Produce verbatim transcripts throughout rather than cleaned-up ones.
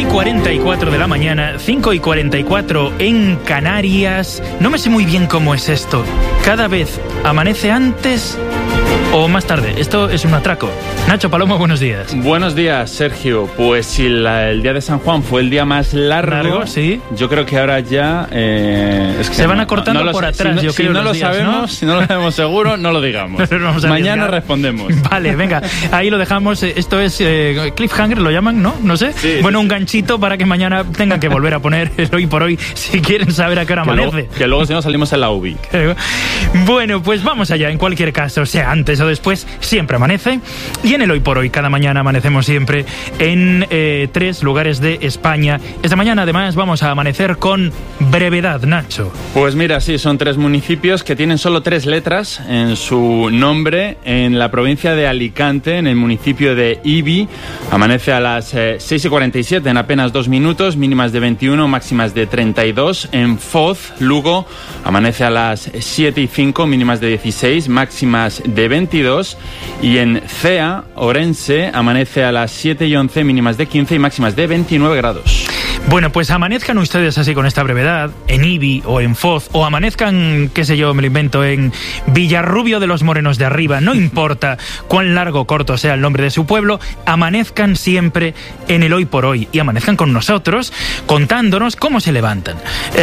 cuarenta y cuatro de la mañana, cinco y cuarenta y cuatro en Canarias. No me sé muy bien cómo es esto. Cada vez amanece antes o más tarde. Esto es un atraco. Nacho Palomo, buenos días. Buenos días, Sergio. Pues si la, el día de San Juan fue el día más largo, largo sí. Yo creo que ahora ya eh, es que se van no, acortando no, no por lo, atrás. Si no, yo si creo no lo días, sabemos, ¿no? si no lo sabemos seguro, no lo digamos. Mañana respondemos. Vale, venga, ahí lo dejamos. Esto es eh, cliffhanger, lo llaman, ¿no? No sé. Sí, bueno, sí, un sí. ganchito para que mañana tengan que volver a poner el hoy por hoy si quieren saber a qué hora que amanece. Luego, que luego si no salimos en la U B I. Bueno, pues vamos allá. En cualquier caso, sea antes o después, siempre amanece. Y en el hoy por hoy, cada mañana amanecemos siempre en eh, tres lugares de España. Esta mañana, además, vamos a amanecer con brevedad, Nacho. Pues mira, sí, son tres municipios que tienen solo tres letras en su nombre. En la provincia de Alicante, en el municipio de Ibi, amanece a las eh, seis y cuarenta y siete, en apenas dos minutos, mínimas de veintiuno, máximas de treinta y dos. En Foz, Lugo, amanece a las siete y cinco, mínimas de dieciséis, máximas de veintidós. Y en Cea, Orense, amanece a las siete y once, mínimas de quince y máximas de veintinueve grados. Bueno, pues amanezcan ustedes así con esta brevedad, en Ibi o en Foz, o amanezcan, qué sé yo, me lo invento, en Villarrubio de los Morenos de Arriba, no importa cuán largo o corto sea el nombre de su pueblo, amanezcan siempre en el hoy por hoy y amanezcan con nosotros contándonos cómo se levantan,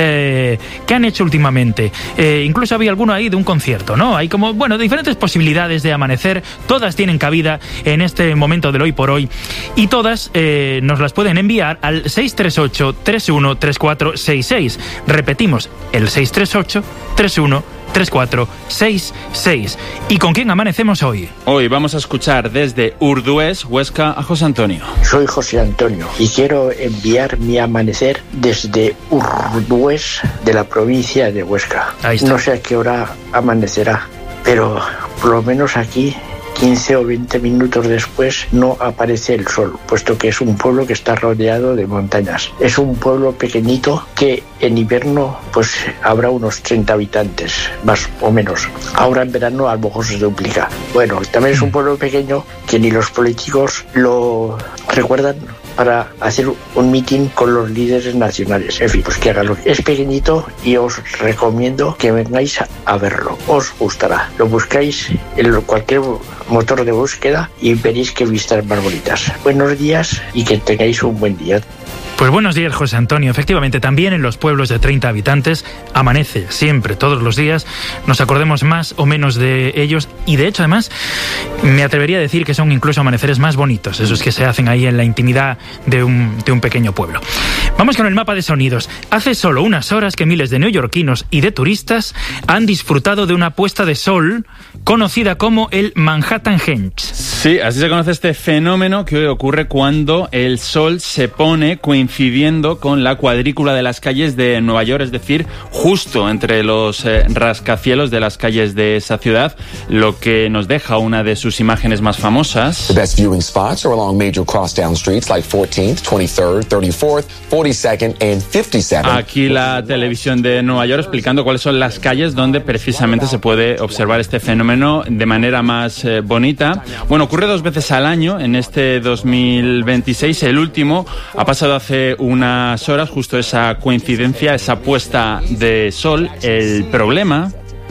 eh, qué han hecho últimamente. Eh, incluso había alguno ahí de un concierto, ¿no? Hay como, bueno, diferentes posibilidades de amanecer, todas tienen cabida en este momento del hoy por hoy y todas eh, nos las pueden enviar al seis tres ocho, tres uno tres cuatro seis seis. Repetimos, el seis tres ocho, tres uno tres cuatro seis seis. ¿Y con quién amanecemos hoy? Hoy vamos a escuchar desde Urdués, Huesca, a José Antonio. Soy José Antonio y quiero enviar mi amanecer desde Urdués, de la provincia de Huesca. Ahí está. No sé a qué hora amanecerá, pero por lo menos aquí quince o veinte minutos después no aparece el sol, puesto que es un pueblo que está rodeado de montañas. Es un pueblo pequeñito que en invierno pues habrá unos treinta habitantes, más o menos. Ahora en verano a lo mejor se duplica. Bueno, también es un pueblo pequeño que ni los políticos lo recuerdan para hacer un mitin con los líderes nacionales. En fin, pues que haganlo. Es pequeñito y os recomiendo que vengáis a verlo. Os gustará. Lo buscáis en cualquier motor de búsqueda y veréis qué vistas más bonitas. Buenos días y que tengáis un buen día. Pues buenos días, José Antonio. Efectivamente, también en los pueblos de treinta habitantes amanece siempre, todos los días. Nos acordemos más o menos de ellos y, de hecho, además, me atrevería a decir que son incluso amaneceres más bonitos, esos que se hacen ahí en la intimidad de un, de un pequeño pueblo. Vamos con el mapa de sonidos. Hace solo unas horas que miles de neoyorquinos y de turistas han disfrutado de una puesta de sol conocida como el Manhattan Henge. Sí, así se conoce este fenómeno que ocurre cuando el sol se pone coincidiendo con la cuadrícula de las calles de Nueva York, es decir, justo entre los eh, rascacielos de las calles de esa ciudad, lo que nos deja una de sus imágenes más famosas. The best viewing spots are along major crosstown streets like fourteenth, twenty-third, thirty-fourth, forty-second and fifty-seventh. Aquí la televisión de Nueva York explicando cuáles son las calles donde precisamente se puede observar este fenómeno de manera más eh, bonita. Bueno, ocurre dos veces al año en este dos mil veintiséis. El último ha pasado hace unas horas, justo esa coincidencia, esa puesta de sol. El problema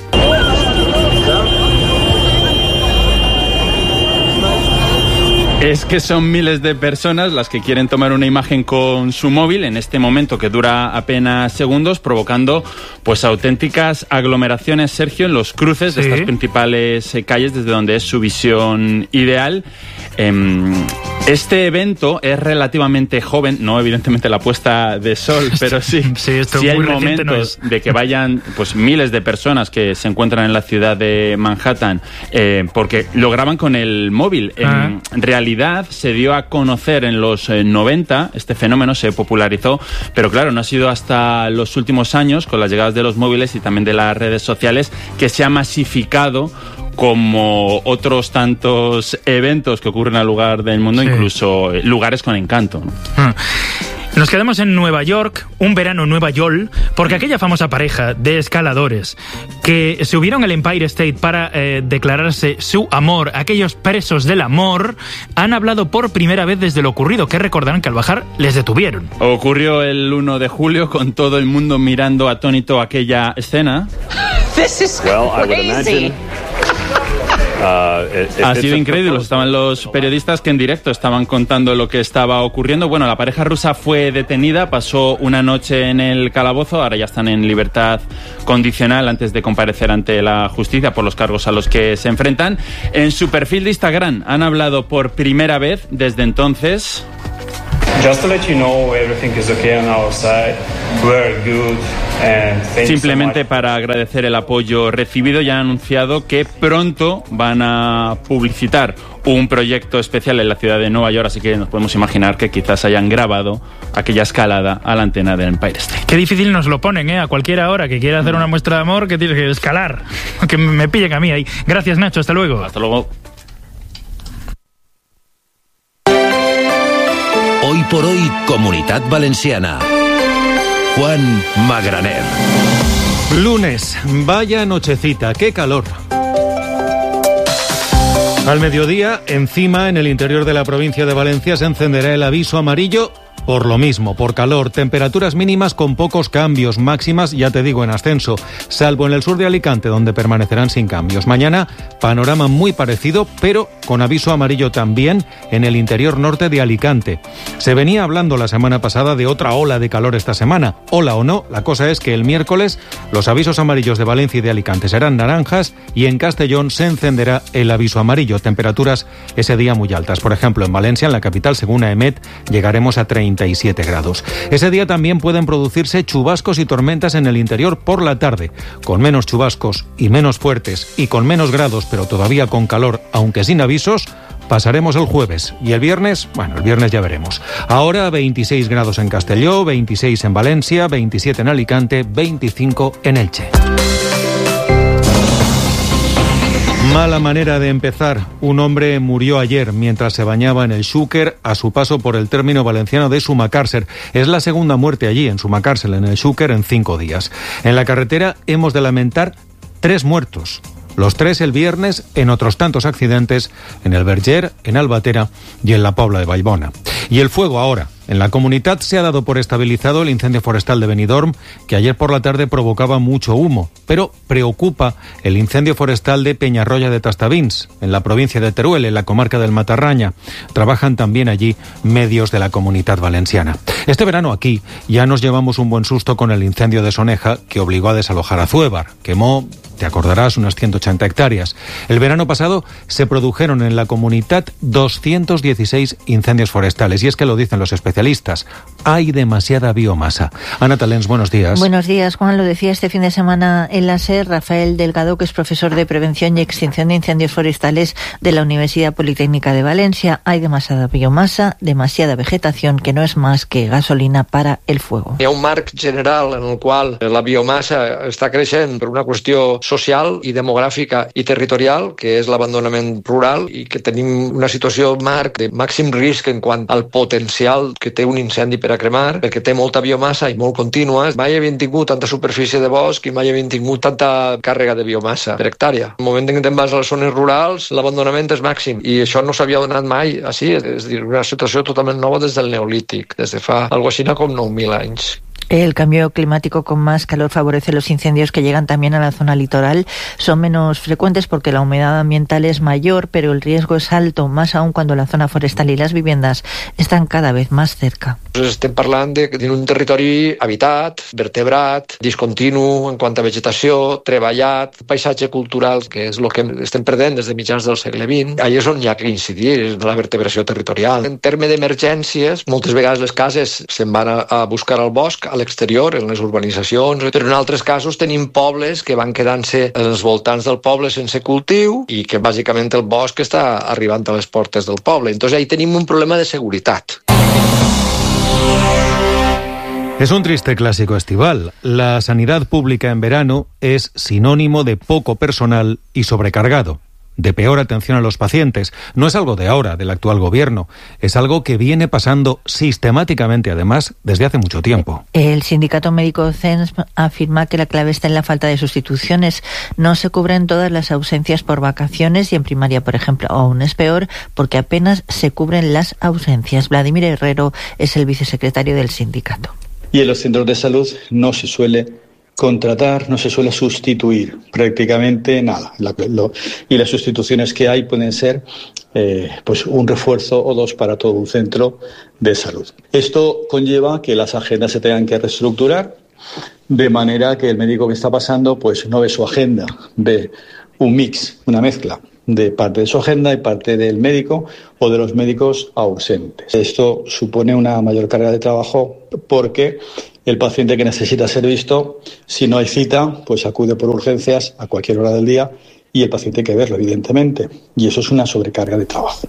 es que son miles de personas las que quieren tomar una imagen con su móvil en este momento que dura apenas segundos, provocando pues auténticas aglomeraciones, Sergio, en los cruces de ¿Sí? estas principales eh, calles desde donde es su visión ideal. Eh, este evento es relativamente joven, no evidentemente la puesta de sol, pero sí, sí, esto sí hay muy momentos no es. de que vayan pues miles de personas que se encuentran en la ciudad de Manhattan eh, porque lo graban con el móvil. Ah. En realidad se dio a conocer en los eh, noventa, este fenómeno se popularizó, pero claro, no ha sido hasta los últimos años, con las llegadas de los móviles y también de las redes sociales, que se ha masificado como otros tantos eventos que ocurren al lugar del mundo, sí. incluso lugares con encanto, ¿no? Hmm. Nos quedamos en Nueva York, un verano en Nueva York, porque aquella famosa pareja de escaladores que subieron al Empire State para eh, declararse su amor, aquellos presos del amor, han hablado por primera vez desde lo ocurrido, que recordarán que al bajar les detuvieron. Ocurrió el uno de julio con todo el mundo mirando atónito aquella escena. This is well, crazy. Uh, it, ha sido increíble. Estaban los periodistas que en directo estaban contando lo que estaba ocurriendo. Bueno, la pareja rusa fue detenida, pasó una noche en el calabozo, ahora ya están en libertad condicional antes de comparecer ante la justicia por los cargos a los que se enfrentan. En su perfil de Instagram han hablado por primera vez desde entonces. Just to let you know, everything is okay on our side. We're good and thank Simplemente you so much. Para agradecer el apoyo recibido, ya han anunciado que pronto van a publicitar un proyecto especial en la ciudad de Nueva York, así que nos podemos imaginar que quizás hayan grabado aquella escalada a la antena del Empire State. Qué difícil nos lo ponen, ¿eh? A cualquiera hora que quiera hacer una muestra de amor, que tiene que escalar. Que me pillen a mí ahí. Gracias, Nacho. Hasta luego. Hasta luego. Hoy por hoy, Comunitat Valenciana. Juan Magraner. Lunes, vaya nochecita, qué calor. Al mediodía, encima, en el interior de la provincia de Valencia, se encenderá el aviso amarillo por lo mismo, por calor. Temperaturas mínimas con pocos cambios, máximas, ya te digo, en ascenso, salvo en el sur de Alicante, donde permanecerán sin cambios. Mañana, panorama muy parecido, pero con aviso amarillo también en el interior norte de Alicante. Se venía hablando la semana pasada de otra ola de calor esta semana. Ola o no, la cosa es que el miércoles los avisos amarillos de Valencia y de Alicante serán naranjas y en Castellón se encenderá el aviso amarillo. Temperaturas ese día muy altas. Por ejemplo, en Valencia, en la capital, según AEMET, llegaremos a treinta y siete grados. Ese día también pueden producirse chubascos y tormentas en el interior por la tarde, con menos chubascos y menos fuertes y con menos grados, pero todavía con calor, aunque sin avisos. Pasaremos el jueves y el viernes, bueno, el viernes ya veremos. Ahora veintiséis grados en Castelló, veintiséis en Valencia, veintisiete en Alicante, veinticinco en Elche. Mala manera de empezar. Un hombre murió ayer mientras se bañaba en el Xúquer a su paso por el término valenciano de Sumacàrcer. Es la segunda muerte allí, en Sumacàrcer, en el Xúquer, en cinco días. En la carretera hemos de lamentar tres muertos. Los tres el viernes en otros tantos accidentes en el Verger, en Albatera y en la Pobla de Vallbona. Y el fuego ahora. En la comunidad se ha dado por estabilizado el incendio forestal de Benidorm, que ayer por la tarde provocaba mucho humo, pero preocupa el incendio forestal de Peñarroya de Tastavins, en la provincia de Teruel, en la comarca del Matarraña. Trabajan también allí medios de la Comunidad Valenciana. Este verano aquí ya nos llevamos un buen susto con el incendio de Soneja, que obligó a desalojar a Zuévar. Quemó, te acordarás, unas ciento ochenta hectáreas. El verano pasado se produjeron en la comunidad doscientos dieciséis incendios forestales, y es que lo dicen los especialistas. Hay demasiada biomasa. Ana Talens, buenos días. Buenos días, Juan. Lo decía este fin de semana en la SER Rafael Delgado, que es profesor de Prevención y Extinción de Incendios Forestales de la Universidad Politécnica de Valencia. Hay demasiada biomasa, demasiada vegetación, que no es más que gasolina para el fuego. Hi ha un marc general en el qual la biomassa està creixent per una qüestió social i demogràfica i territorial, que és l'abandonament rural, i que tenim una situació marc de màxim risc en quant al potencial que té un incendi per a cremar, perquè té molta biomassa i molt contínua. Mai havien tingut tanta superfície de bosc i mai havien tingut tanta càrrega de biomassa per hectàrea. En el moment en què te'n vas a les zones rurals, l'abandonament és màxim, i això no s'havia donat mai així. És a dir, una situació totalment nova des del Neolític, des de fa algo així com nou mil anys. El cambio climático con más calor favorece los incendios que llegan también a la zona litoral. Son menos frecuentes porque la humedad ambiental es mayor, pero el riesgo es alto, más aún cuando la zona forestal y las viviendas están cada vez más cerca. Estem parlant d'un territori habitat, vertebrat, discontinu en quant a vegetació, treballat, paisatge cultural, que és el que estem perdent des de mitjans del segle vint. Allà és on hi ha que incidir, és la vertebració territorial. En terme d'emergències, moltes vegades les cases se'n van a, a buscar al bosc, a l'exterior, en les urbanitzacions, però en altres casos tenim pobles que van quedant-se als voltants del poble sense cultiu i que bàsicament el bosc està arribant a les portes del poble. Entonces ahí tenim un problema de seguretat. Es un triste clásico estival. La sanidad pública en verano es sinónimo de poco personal y sobrecargado. de peor atención a los pacientes. No es algo de ahora, del actual gobierno, es algo que viene pasando sistemáticamente, además, desde hace mucho tiempo. El sindicato médico C E N S afirma que la clave está en la falta de sustituciones. No se cubren todas las ausencias por vacaciones y en primaria, por ejemplo, aún es peor porque apenas se cubren las ausencias. Vladimir Herrero es el vicesecretario del sindicato. Y en los centros de salud no se suele contratar, no se suele sustituir prácticamente nada. La, lo, y las sustituciones que hay pueden ser eh, pues un refuerzo o dos para todo un centro de salud. Esto conlleva que las agendas se tengan que reestructurar de manera que el médico que está pasando pues no ve su agenda, ve un mix, una mezcla de parte de su agenda y parte del médico o de los médicos ausentes. Esto supone una mayor carga de trabajo porque el paciente que necesita ser visto, si no hay cita, pues acude por urgencias a cualquier hora del día y el paciente hay que verlo, evidentemente. Y eso es una sobrecarga de trabajo.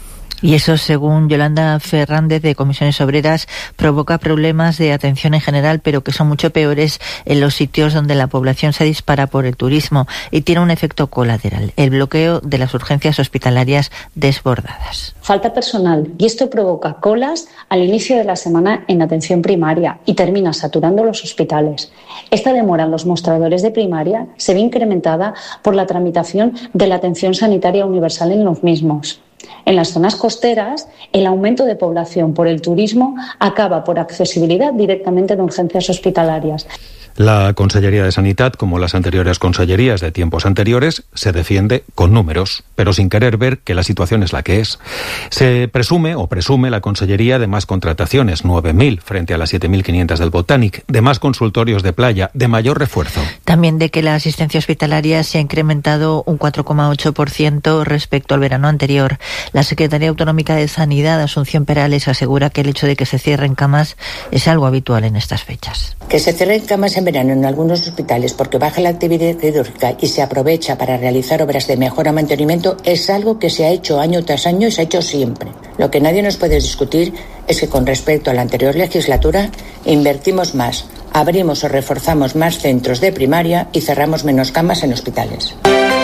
Y eso, según Yolanda Fernández de Comisiones Obreras, provoca problemas de atención en general, pero que son mucho peores en los sitios donde la población se dispara por el turismo y tiene un efecto colateral, el bloqueo de las urgencias hospitalarias desbordadas. Falta personal y esto provoca colas al inicio de la semana en atención primaria y termina saturando los hospitales. Esta demora en los mostradores de primaria se ve incrementada por la tramitación de la atención sanitaria universal en los mismos. En las zonas costeras, el aumento de población por el turismo acaba por accesibilidad directamente de urgencias hospitalarias. La Consellería de Sanidad, como las anteriores consellerías de tiempos anteriores, se defiende con números, pero sin querer ver que la situación es la que es. Se presume o presume la Consellería de más contrataciones, nueve mil frente a las siete mil quinientas del Botanic, de más consultorios de playa, de mayor refuerzo. También de que la asistencia hospitalaria se ha incrementado un cuatro coma ocho por ciento respecto al verano anterior. La Secretaría Autonómica de Sanidad, Asunción Perales, asegura que el hecho de que se cierren camas es algo habitual en estas fechas. Que se cierren camas en verano en algunos hospitales porque baja la actividad quirúrgica y se aprovecha para realizar obras de mejora o mantenimiento es algo que se ha hecho año tras año y se ha hecho siempre. Lo que nadie nos puede discutir es que con respecto a la anterior legislatura invertimos más, abrimos o reforzamos más centros de primaria y cerramos menos camas en hospitales.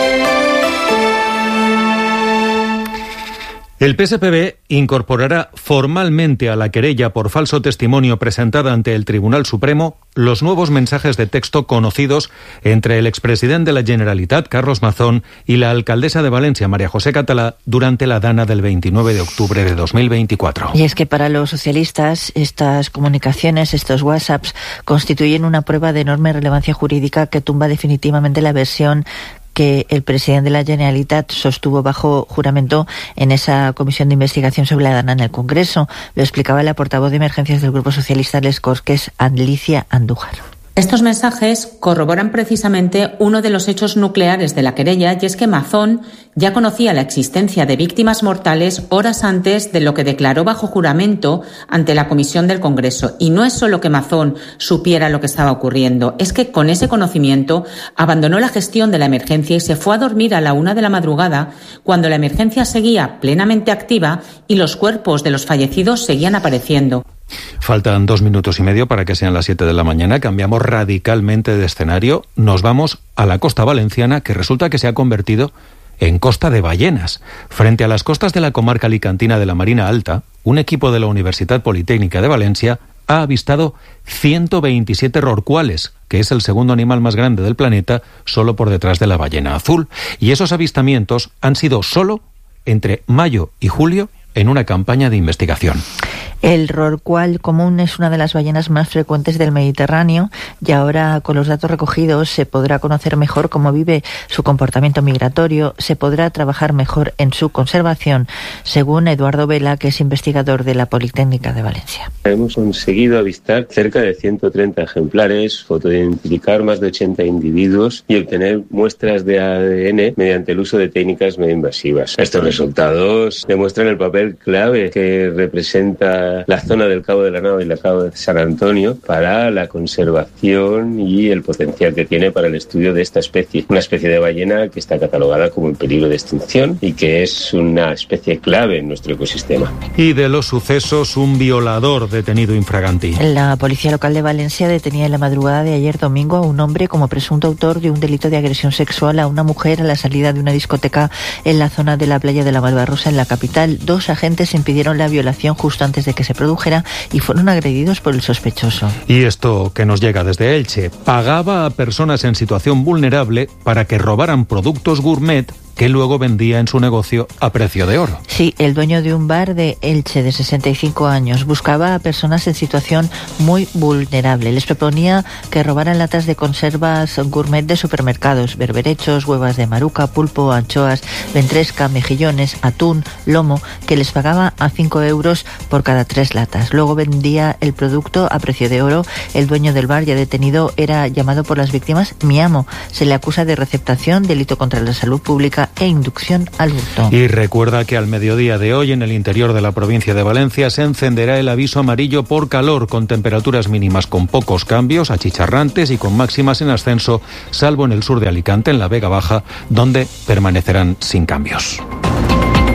El P S P B incorporará formalmente a la querella por falso testimonio presentada ante el Tribunal Supremo los nuevos mensajes de texto conocidos entre el expresidente de la Generalitat, Carlos Mazón, y la alcaldesa de Valencia, María José Catalá, durante la dana del veintinueve de octubre de dos mil veinticuatro. Y es que para los socialistas estas comunicaciones, estos WhatsApps, constituyen una prueba de enorme relevancia jurídica que tumba definitivamente la versión que el presidente de la Generalitat sostuvo bajo juramento en esa comisión de investigación sobre la dana en el Congreso. Lo explicaba la portavoz de emergencias del Grupo Socialista Les Corques, Alicia Andújar. Estos mensajes corroboran precisamente uno de los hechos nucleares de la querella, y es que Mazón ya conocía la existencia de víctimas mortales horas antes de lo que declaró bajo juramento ante la comisión del Congreso. Y no es solo que Mazón supiera lo que estaba ocurriendo, es que con ese conocimiento abandonó la gestión de la emergencia y se fue a dormir a la una de la madrugada, cuando la emergencia seguía plenamente activa y los cuerpos de los fallecidos seguían apareciendo. Faltan dos minutos y medio para que sean las siete de la mañana. Cambiamos radicalmente de escenario. Nos vamos a la costa valenciana, que resulta que se ha convertido en costa de ballenas. Frente a las costas de la comarca alicantina de la Marina Alta, un equipo de la Universidad Politécnica de Valencia ha avistado ciento veintisiete rorcuales, que es el segundo animal más grande del planeta, solo por detrás de la ballena azul. Y esos avistamientos han sido solo entre mayo y julio en una campaña de investigación. El rorcual común es una de las ballenas más frecuentes del Mediterráneo y ahora, con los datos recogidos, se podrá conocer mejor cómo vive su comportamiento migratorio, se podrá trabajar mejor en su conservación, según Eduardo Vela, que es investigador de la Politécnica de Valencia. Hemos conseguido avistar cerca de ciento treinta ejemplares, fotoidentificar más de ochenta individuos y obtener muestras de A D N mediante el uso de técnicas medio invasivas. Estos resultados demuestran el papel clave que representa la, la zona del Cabo de la Nava y el Cabo de San Antonio para la conservación y el potencial que tiene para el estudio de esta especie. Una especie de ballena que está catalogada como en peligro de extinción y que es una especie clave en nuestro ecosistema. Y de los sucesos, un violador detenido infraganti. La policía local de Valencia detenía en la madrugada de ayer domingo a un hombre como presunto autor de un delito de agresión sexual a una mujer a la salida de una discoteca en la zona de la playa de la Malvarrosa, en la capital. Dos agentes impidieron la violación justo antes de que se produjera y fueron agredidos por el sospechoso. Y esto que nos llega desde Elche: pagaba a personas en situación vulnerable para que robaran productos gourmet que luego vendía en su negocio a precio de oro. Sí, el dueño de un bar de Elche de sesenta y cinco años buscaba a personas en situación muy vulnerable. Les proponía que robaran latas de conservas gourmet de supermercados, berberechos, huevas de maruca, pulpo, anchoas, ventresca, mejillones, atún, lomo, que les pagaba a cinco euros por cada tres latas. Luego vendía el producto a precio de oro. El dueño del bar, ya detenido, era llamado por las víctimas mi amo. Se le acusa de receptación, delito contra la salud pública e inducción al hurto. Y recuerda que al mediodía de hoy, en el interior de la provincia de Valencia, se encenderá el aviso amarillo por calor, con temperaturas mínimas con pocos cambios, achicharrantes y con máximas en ascenso, salvo en el sur de Alicante, en la Vega Baja, donde permanecerán sin cambios.